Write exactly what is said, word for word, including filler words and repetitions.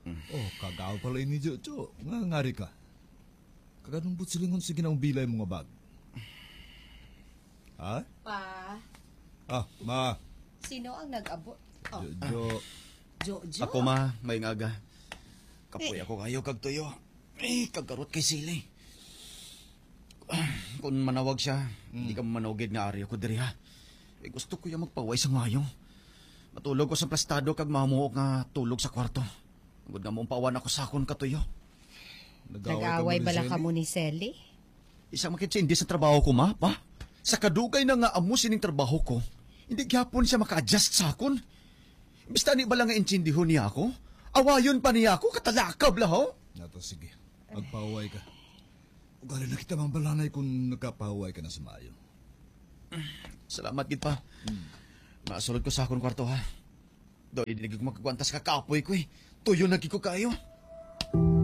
Oh, kagaw pala ini Jojo. Nga ngari ka. Kaganong butsilingon sige na bilay mga bag. Ha? Pa, Ah, ma. sino ang nag-abot? Oh, Jojo. Jojo. Ako ma, may ngaga. Kapoy ako kayo kag tuyo. Eh, kagkarot kay Sili. Kung manawag siya, hindi ka manawagid nga ari ako diri ha. Eh, gusto ko yung magpaway sa ngayo. Matulog ko sa plastado kag mamuhok nga tulog sa kwarto. Agad nga mong pawan ako sa akon katuyo. Nag-away bala ka mo ni Selly? Isang makitsindi sa trabaho ko ma, pa? Sa kadugay na nga amo sining trabaho ko, hindi gyapon siya maka-adjust sa akon. Basta ni bala nga intindihon niya ako, awayon pa niya ako, katalakab laho. Nato, sige. Magpaway ka. Ugali na kita mang balanay kung nagkapaway ka na sa mayo. Salamat gid pa. Hmm. Masulod ko sa akong kwarto ha. Do, idinig ko magkakwantas ka kapoy ko eh. Tuyo nagi ko kayo.